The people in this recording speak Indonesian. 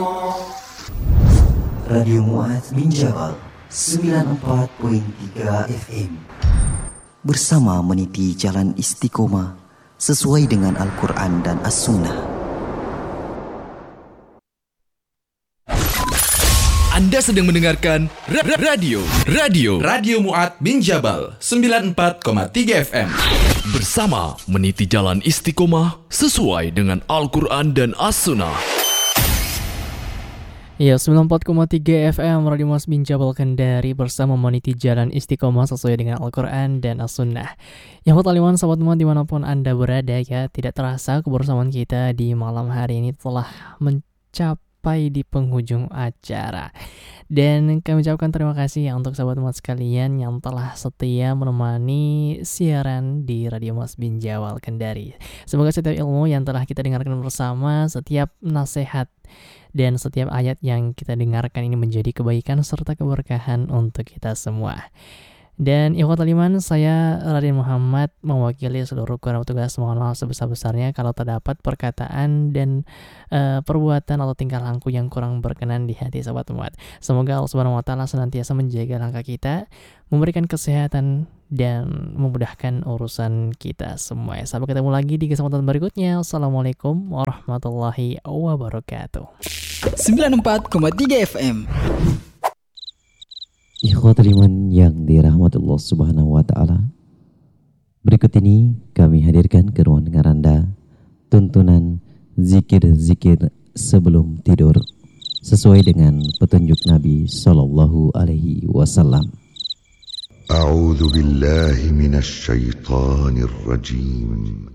Radio Mu'adz bin Jabal 94.3 FM bersama meniti jalan istiqomah sesuai dengan Al-Quran dan As-Sunnah. Anda sedang mendengarkan Radio Mu'adz bin Jabal 94,3 FM bersama meniti jalan istiqomah sesuai dengan Al-Quran dan As-Sunnah. Ya, 94,3 FM Radio Mu'adz bin Jabal Kendari bersama meniti jalan istiqomah sesuai dengan Al-Quran dan As-Sunnah. Ya, Fataliman, sahabat Mu'adz dimanapun Anda berada, ya, tidak terasa kebersamaan kita di malam hari ini telah mencapai di penghujung acara. Dan kami ucapkan terima kasih ya untuk sahabat Mu'adz sekalian yang telah setia menemani siaran di Radio Mu'adz bin Jabal Kendari. Semoga setiap ilmu yang telah kita dengarkan bersama, setiap nasihat dan setiap ayat yang kita dengarkan ini menjadi kebaikan serta keberkahan untuk kita semua. Dan ikhwatul iman, saya Raden Muhammad mewakili seluruh kru tugas mohon maaf sebesar-besarnya kalau terdapat perkataan dan perbuatan atau tingkah laku yang kurang berkenan di hati sahabat Mu'adz. Semoga Allah Subhanahu wa taala senantiasa menjaga langkah kita, memberikan kesehatan dan memudahkan urusan kita semua. Sampai ketemu lagi di kesempatan berikutnya. Assalamualaikum warahmatullahi wabarakatuh. 94,3 FM. Ikhwatul iman yang dirahmati Allah Subhanahu wa taala. Berikut ini kami hadirkan ke ruang dengar Anda tuntunan zikir-zikir sebelum tidur sesuai dengan petunjuk Nabi sallallahu alaihi wasallam. A'udzu billahi minasy syaithanir rajim.